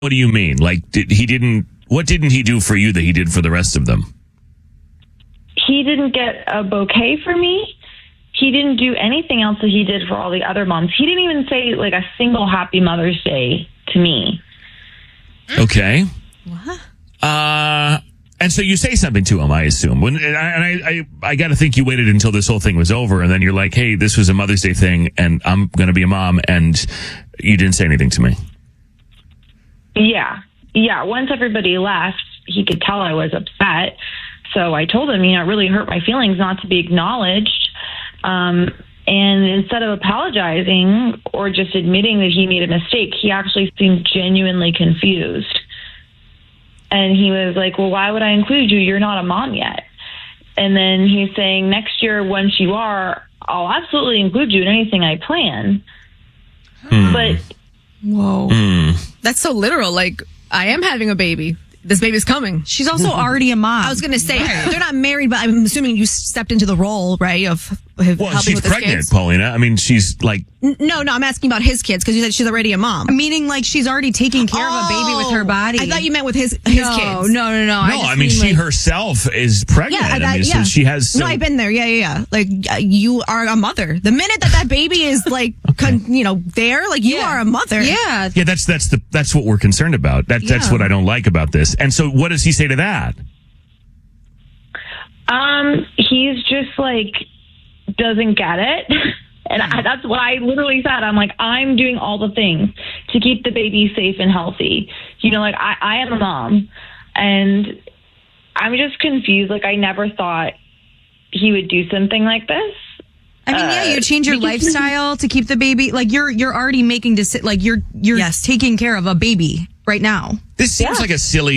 What do you mean? Like, what didn't he do for you that he did for the rest of them? He didn't get a bouquet for me. He didn't do anything else that he did for all the other moms. He didn't even say like a single Happy Mother's Day to me. Okay. What? And so you say something to him, I assume. I got to think you waited until this whole thing was over, and then you're like, hey, this was a Mother's Day thing, and I'm going to be a mom, and you didn't say anything to me. Yeah. Once everybody left, he could tell I was upset. So I told him, it really hurt my feelings not to be acknowledged. And instead of apologizing or just admitting that he made a mistake, he actually seemed genuinely confused. And he was like, well, why would I include you? You're not a mom yet. And then he's saying, next year, once you are, I'll absolutely include you in anything I plan. But whoa, that's so literal. Like, I am having a baby. This baby's coming. She's also already a mom. I was going to say, they're not married, but I'm assuming you stepped into the role, right, of helping she's with his pregnant, kids. Paulina. I mean, she's like... No, I'm asking about his kids, because you said she's already a mom. Meaning, like, she's already taking care of a baby with her body. I thought you meant with his kids. No. I mean, she herself is pregnant. Yeah, so she has... No, I've been there. Yeah. Like, you are a mother. The minute that baby is, like, there, like, you are a mother. Yeah. Yeah, that's what we're concerned about. That's what I don't like about this. And so what does he say to that? He's just like, doesn't get it. And that's what I literally said. I'm like, I'm doing all the things to keep the baby safe and healthy. Like I am a mom, and I'm just confused. Like, I never thought he would do something like this. I mean, you change your lifestyle to keep the baby. Like, you're already making like you're taking care of a baby right now. This seems like a silly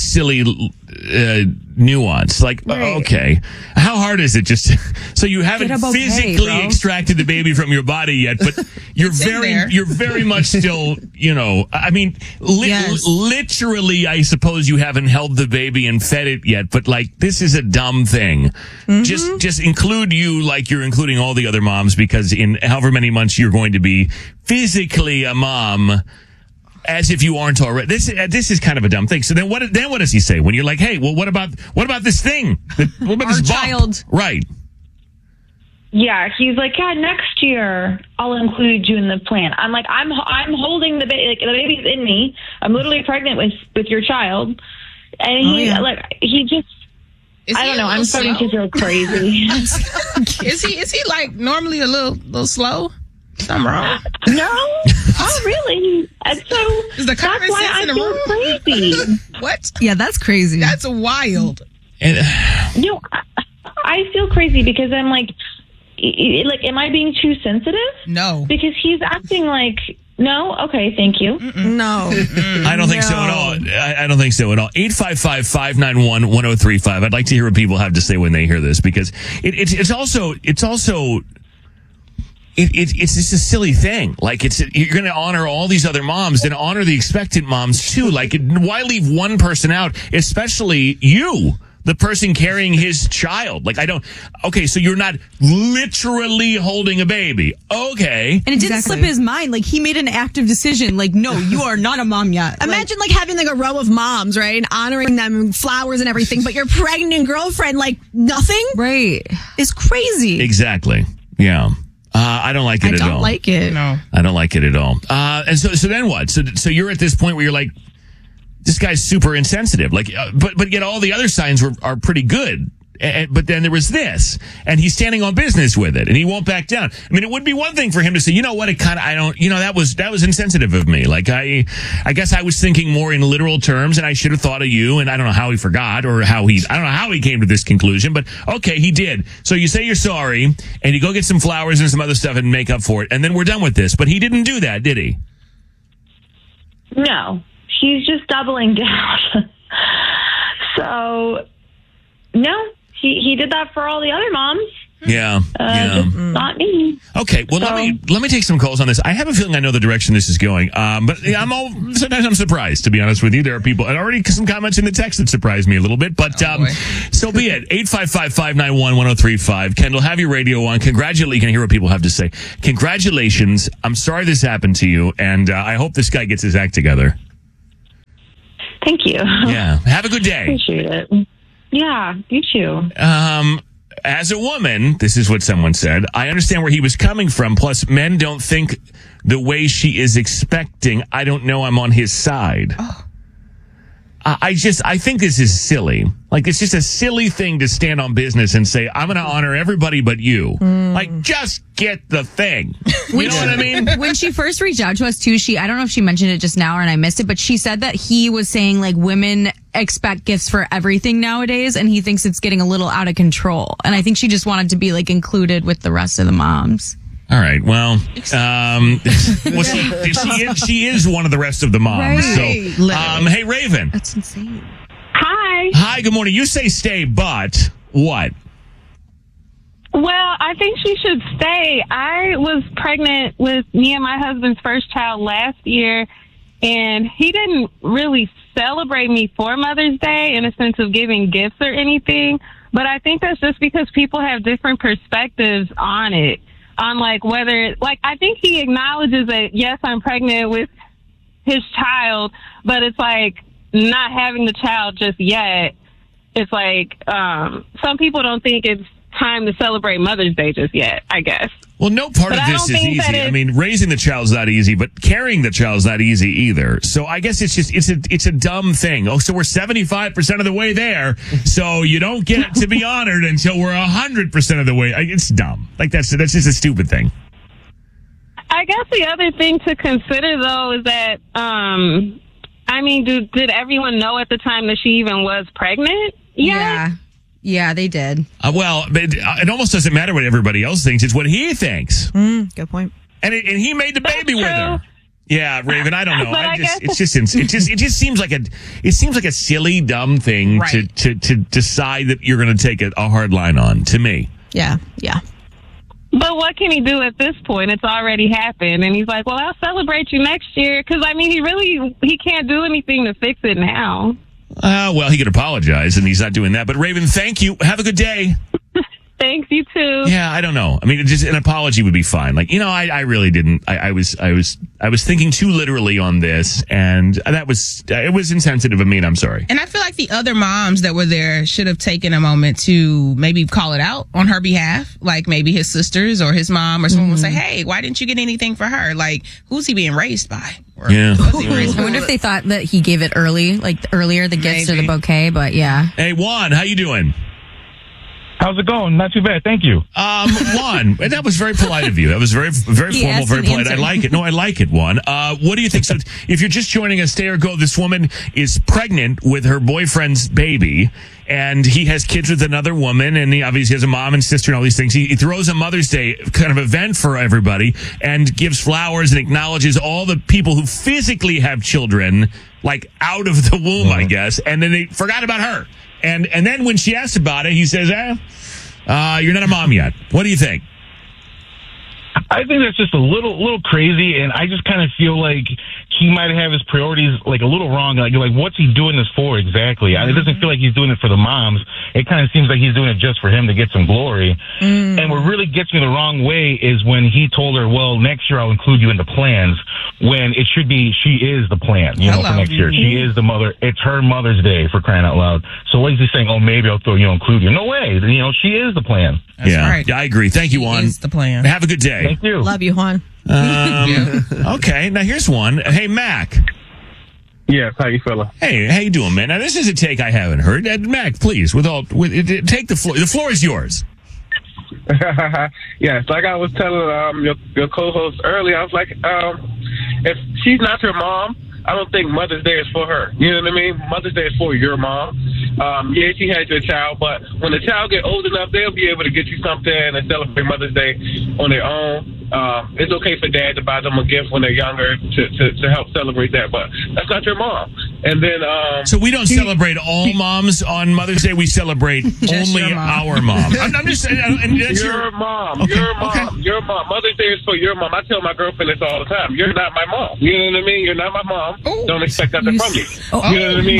nuance. Like, okay, how hard is it? Just so you haven't physically extracted the baby from your body yet, but you're very much still, I mean, literally, I suppose you haven't held the baby and fed it yet, but like, this is a dumb thing. Mm-hmm. Just include you like you're including all the other moms, because in however many months you're going to be physically a mom, as if you aren't already. This is kind of a dumb thing. So then what does he say when you're like, hey, well, what about this thing? What about this child? Right. Yeah, he's like, yeah, next year I'll include you in the plan. I'm like, I'm holding the baby, like the baby's in me. I'm literally pregnant with your child, and he just. I don't know. I'm starting to feel crazy. Is he like normally a little slow? Something wrong? No. Oh, really? And so that's why I feel crazy. What? Yeah, that's crazy. That's wild. No, I feel crazy because I'm like, am I being too sensitive? No. Because he's acting like, no? Okay, thank you. No. I don't think so at all. I don't think so at all. 855-591-1035. I'd like to hear what people have to say when they hear this, because it's also it's just a silly thing. Like, you're going to honor all these other moms, then honor the expectant moms too. Like, why leave one person out, especially you, the person carrying his child? Like, okay, so you're not literally holding a baby. Okay. And it didn't slip his mind. Like, he made an active decision. Like, no, you are not a mom yet. Imagine like having like a row of moms, right? And honoring them, flowers and everything, but your pregnant girlfriend, like, nothing? Right. It's crazy. Exactly. Yeah. I don't like it at all. I don't like it. No. I don't like it at all. And so then what? So you're at this point where you're like, this guy's super insensitive. Like, but yet all the other signs are pretty good. But then there was this, and he's standing on business with it, and he won't back down. I mean, it would be one thing for him to say, you know what, that was insensitive of me. Like, I guess I was thinking more in literal terms, and I should have thought of you, and I don't know how he forgot, or I don't know how he came to this conclusion, but okay, he did. So you say you're sorry, and you go get some flowers and some other stuff and make up for it, and then we're done with this. But he didn't do that, did he? No, he's just doubling down. So, no. He did that for all the other moms. Yeah. Just not me. Okay. Well, let me take some calls on this. I have a feeling I know the direction this is going. But sometimes I'm surprised, to be honest with you. There are people, and already some comments in the text that surprised me a little bit, but, so be it. 855-591-1035. Kendall, have your radio on. Congratulations. You can hear what people have to say. Congratulations. I'm sorry this happened to you, and I hope this guy gets his act together. Thank you. Yeah. Have a good day. Appreciate it. Yeah, you too. As a woman, this is what someone said, I understand where he was coming from. Plus, men don't think the way she is expecting. I don't know I'm on his side. Oh. I think this is silly. Like, it's just a silly thing to stand on business and say, I'm going to honor everybody but you. Like, just get the thing. You know what I mean? When she first reached out to us, too, I don't know if she mentioned it just now and I missed it, but she said that he was saying, like, women expect gifts for everything nowadays, and he thinks it's getting a little out of control. And I think she just wanted to be, like, included with the rest of the moms. All right. Well, she is one of the rest of the moms. Right. So, hey, Raven. That's insane. Hi. Hi. Good morning. You say stay, but what? Well, I think she should stay. I was pregnant with me and my husband's first child last year, and he didn't really celebrate me for Mother's Day in a sense of giving gifts or anything. But I think that's just because people have different perspectives on it. On like whether, like, I think he acknowledges that, yes, I'm pregnant with his child, but it's like not having the child just yet. It's like, some people don't think it's time to celebrate Mother's Day just yet, I guess. Well, no part of this is easy. I mean, raising the child's not easy, but carrying the child's not easy either. So I guess it's a dumb thing. Oh, so we're 75% of the way there. So you don't get to be honored until we're 100% of the way. It's dumb. Like that's just a stupid thing. I guess the other thing to consider though is that, I mean, did everyone know at the time that she even was pregnant? Yeah, they did. Well, it almost doesn't matter what everybody else thinks. It's what he thinks. Good point. And he made the baby with her. Yeah, Raven, I don't know. It just seems like a silly, dumb thing to decide that you're going to take a hard line on. To me. Yeah. But what can he do at this point? It's already happened, and he's like, "Well, I'll celebrate you next year." Because I mean, he can't do anything to fix it now. Well, he could apologize, and he's not doing that. But Raven, thank you. Have a good day. Thanks, you too. Yeah, I don't know. I mean, just an apology would be fine. Like, I really didn't. I was thinking too literally on this, and it was insensitive of me, and I'm sorry. And I feel like the other moms that were there should have taken a moment to maybe call it out on her behalf. Like maybe his sisters or his mom or someone will say, "Hey, why didn't you get anything for her? Like, who's he being raised by?" Yeah. I wonder if they thought that he gave it early, like earlier, the gifts or the bouquet, but yeah. Hey, Juan, how you doing? How's it going? Not too bad, thank you. Juan, that was very polite of you. That was very formal, very polite. I like it. No, I like it, Juan. What do you think? So if you're just joining us, stay or go, this woman is pregnant with her boyfriend's baby, and he has kids with another woman, and he obviously has a mom and sister and all these things. He throws a Mother's Day kind of event for everybody and gives flowers and acknowledges all the people who physically have children, like out of the womb, I guess, and then they forgot about her. And then when she asks about it, he says, you're not a mom yet. What do you think? I think that's just a little crazy, and I just kind of feel like he might have his priorities like a little wrong. Like what's he doing this for exactly? It doesn't feel like he's doing it for the moms. It kind of seems like he's doing it just for him to get some glory. And what really gets me the wrong way is when he told her, "Well, next year I'll include you in the plans." When it should be, she is the plan, for next year. She is the mother. It's her Mother's Day, for crying out loud. So what is he saying? Oh, maybe I'll include you. No way. She is the plan. That's right. Yeah, I agree. Thank you, Juan. She is the plan. Have a good day. Thank you. Love you, Juan. Okay, now here's one. Hey, Mac. Yes, how you feeling? Hey, how you doing, man? Now this is a take I haven't heard. Mac, please, take the floor. The floor is yours. Yes, like I was telling your co-host earlier, I was like, if she's not your mom, I don't think Mother's Day is for her. You know what I mean? Mother's Day is for your mom. Yeah, she had your child, but when the child get old enough, they'll be able to get you something and celebrate Mother's Day on their own. It's okay for dad to buy them a gift when they're younger to help celebrate that, but that's not your mom. And then so we don't celebrate all moms on Mother's Day. We celebrate only our mom. I'm just saying, and that's your mom. Okay, your mom. Your mom. Mother's Day is for your mom. I tell my girlfriend this all the time. You're not my mom. You know what I mean? You're not my mom. Don't expect nothing from me. You know what I mean?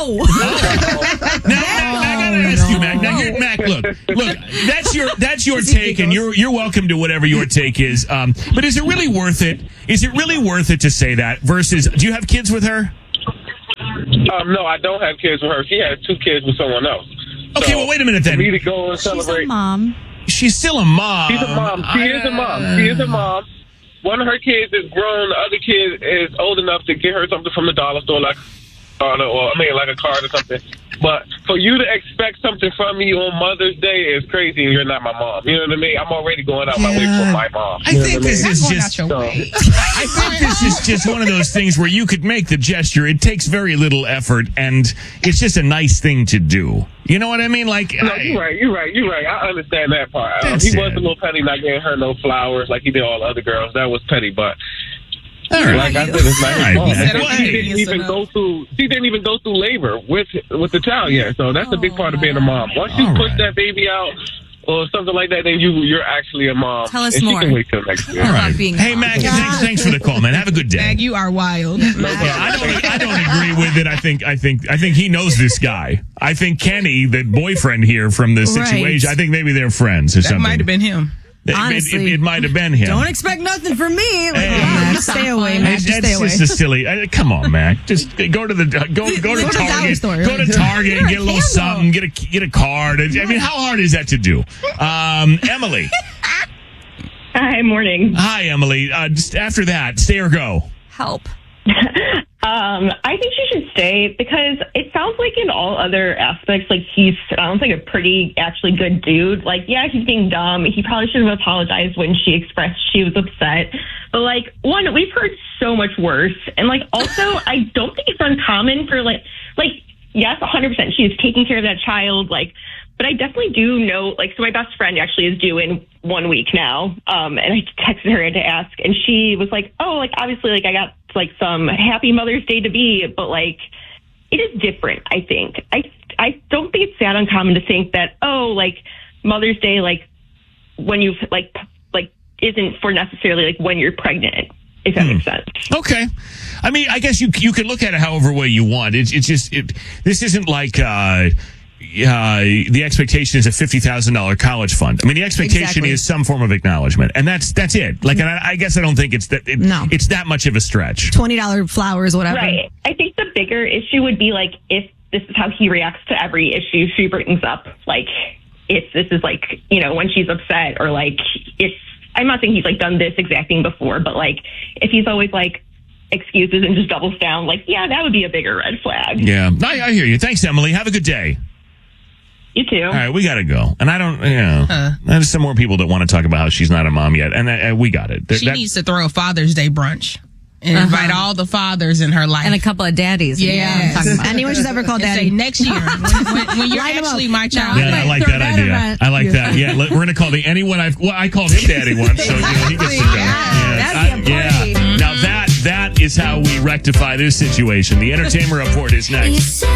Now, I gotta ask you, Mac. Now, Mac, look. That's your take, and you're welcome to whatever your take is. But is it really worth it? Is it really worth it to say that? Versus, do you have kids with her? No, I don't have kids with her. She has 2 kids with someone else. Okay, well, wait a minute then. For me to go and celebrate. She's a mom. She's still a mom. She's a mom. She is a mom. She is a mom. One of her kids is grown. The other kid is old enough to get her something from the dollar store, like a card or something. But for you to expect something from me on Mother's Day is crazy, and you're not my mom. You know what I mean? I'm already going out my way for my mom. I think this is just. I think this is just one of those things where you could make the gesture. It takes very little effort, and it's just a nice thing to do. You know what I mean? Like, no, you're right. I understand that part. He was a little petty, not getting her no flowers like he did all the other girls. That was petty, but. All right. Like I said, it's not his fault. She didn't even go through labor with the child yet. So that's a big part of being a mom. Once you push that baby out or something like that, then you're actually a mom. Tell us and more. She can wait till next year. All right. Hey, Mag, thanks for the call, man. Have a good day. Mag, you are wild. I don't agree with it. I think he knows this guy. I think Kenny, the boyfriend here from the situation, I think maybe they're friends or something. That might have been him. Honestly, it might have been him. Don't expect nothing from me. Like, stay away, Mac. Just stay away. It's just a silly. Come on, Mac. Just go to Target. Go to Target and get a little something. Get a card. I mean, how hard is that to do? Emily. Hi, morning. Hi, Emily. Just after that, stay or go. Help. I think she should stay because it sounds like in all other aspects, like he sounds like a pretty actually good dude. Like, yeah, he's being dumb. He probably should have apologized when she expressed she was upset. But like, one, we've heard so much worse. And like, also, I don't think it's uncommon for like, yes, 100%. She is taking care of that child. Like, but I definitely do know, like, so my best friend actually is due in 1 week now. And I texted her to ask, and she was like, oh, like, obviously, like, I got, like, some happy Mother's Day to be, but, like, it is different, I think. I don't think it's that uncommon to think that, oh, like, Mother's Day, like, when you've, like, isn't for necessarily, like, when you're pregnant, if that makes sense. Okay. I mean, I guess you can look at it however way you want. It's just, this isn't like, the expectation is a $50,000 college fund. I mean, the expectation is some form of acknowledgement, and that's it. Like, and I guess I don't think it's that. It's that much of a stretch. $20 flowers, whatever. Right. I think the bigger issue would be like if this is how he reacts to every issue she brings up. Like, if this is like, you know, when she's upset, or like if I'm not saying he's like done this exact thing before, but like if he's always like excuses and just doubles down, like, yeah, that would be a bigger red flag. Yeah, I hear you. Thanks, Emily. Have a good day. You too. All right, we got to go. And I don't, there's some more people that want to talk about how she's not a mom yet. And we got it. She needs to throw a Father's Day brunch and invite all the fathers in her life. And a couple of daddies. Yeah. Anyone she's ever called daddy. Say next year, when you're actually my child. Yeah, I like that idea. I like that. Yeah, we're going to call I called him daddy once, so he gets to go. That'd be a party. Now that is how we rectify this situation. The Entertainment Report is next.